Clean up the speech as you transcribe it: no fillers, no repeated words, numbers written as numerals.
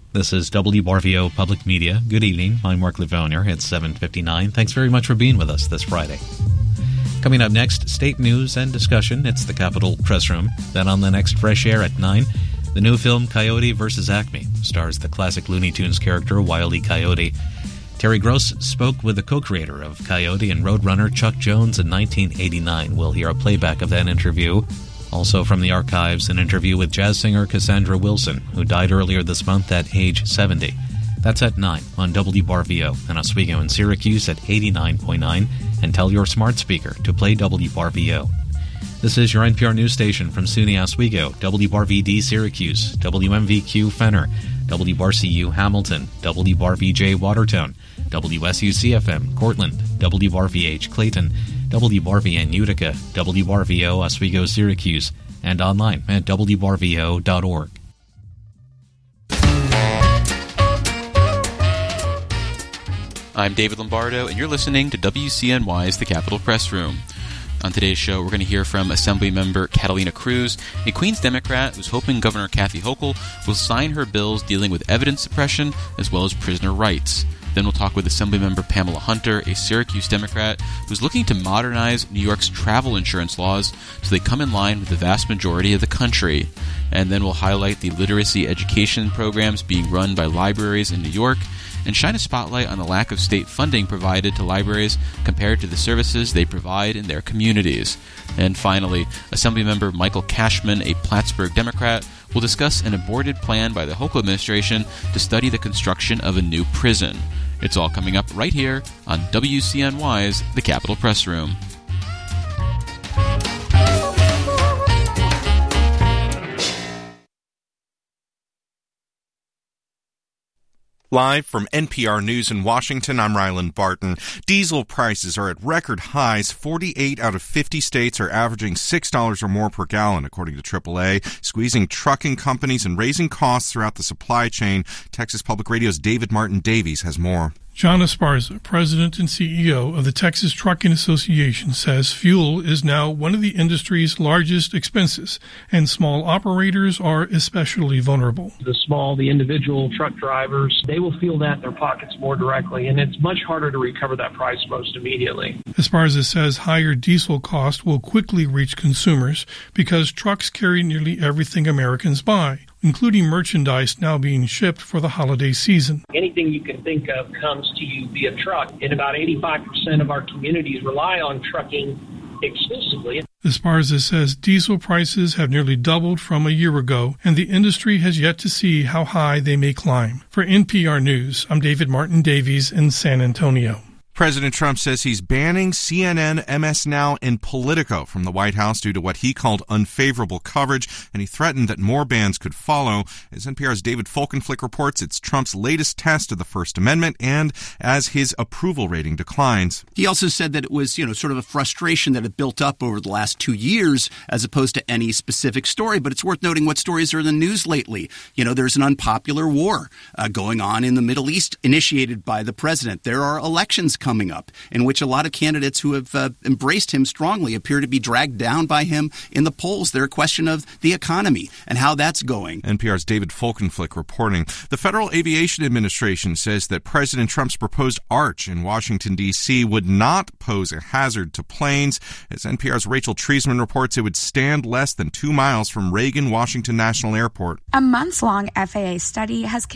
This is WRVO Public Media. Good evening. I'm Mark Livonia. It's 7:59. Thanks very much for being with us this Friday. Coming up next, state news and discussion. It's the Capitol Press Room. Then on the next Fresh Air at 9, the new film Coyote vs. Acme stars the classic Looney Tunes character Wile E. Coyote. Terry Gross spoke with the co-creator of Coyote and Roadrunner, Chuck Jones, in 1989. We'll hear a playback of that interview. Also from the archives, an interview with jazz singer Cassandra Wilson, who died earlier this month at age 70. That's at 9 on WRVO and Oswego in Syracuse at 89.9, and tell your smart speaker to play WRVO. This is your NPR news station from SUNY Oswego, WRVD Syracuse, WMVQ Fenner, WRCU Hamilton, WRVJ Watertown, WSUCFM Cortland, WRVH Clayton, WRVN Utica, WRVO Oswego Syracuse, and online at WRVO.org. I'm David Lombardo, and you're listening to WCNY's The Capitol Press Room. On today's show, we're going to hear from Assemblymember Catalina Cruz, a Queens Democrat who's hoping Governor Kathy Hochul will sign her bills dealing with evidence suppression as well as prisoner rights. Then we'll talk with Assemblymember Pamela Hunter, a Syracuse Democrat who's looking to modernize New York's travel insurance laws so they come in line with the vast majority of the country. And then we'll highlight the literacy education programs being run by libraries in New York and shine a spotlight on the lack of state funding provided to libraries compared to the services they provide in their communities. And finally, Assemblymember Michael Cashman, a Plattsburgh Democrat, will discuss an aborted plan by the Hochul administration to study the construction of a new prison. It's all coming up right here on WCNY's The Capitol Press Room. Live from NPR News in Washington, I'm Ryland Barton. Diesel prices are at record highs. 48 out of 50 states are averaging $6 or more per gallon, according to AAA, squeezing trucking companies and raising costs throughout the supply chain. Texas Public Radio's David Martin Davies has more. John Esparza, president and CEO of the Texas Trucking Association, says fuel is now one of the industry's largest expenses, and small operators are especially vulnerable. The individual truck drivers, they will feel that in their pockets more directly, and it's much harder to recover that price most immediately. Esparza says higher diesel cost will quickly reach consumers because trucks carry nearly everything Americans buy, including merchandise now being shipped for the holiday season. Anything you can think of comes to you via truck, and about 85% of our communities rely on trucking exclusively. Esparza says diesel prices have nearly doubled from a year ago, and the industry has yet to see how high they may climb. For NPR News, I'm David Martin Davies in San Antonio. President Trump says he's banning CNN, MS Now, and Politico from the White House due to what he called unfavorable coverage, and he threatened that more bans could follow. As NPR's David Folkenflik reports, it's Trump's latest test of the First Amendment, and as his approval rating declines. He also said that it was, sort of a frustration that had built up over the last 2 years as opposed to any specific story. But it's worth noting what stories are in the news lately. There's an unpopular war going on in the Middle East initiated by the president. There are elections coming up in which a lot of candidates who have embraced him strongly appear to be dragged down by him in the polls. They're a question of the economy and how that's going. NPR's David Folkenflik reporting. The Federal Aviation Administration says that President Trump's proposed arch in Washington, D.C. would not pose a hazard to planes. As NPR's Rachel Treisman reports, it would stand less than 2 miles from Reagan Washington National Airport. A months-long FAA study has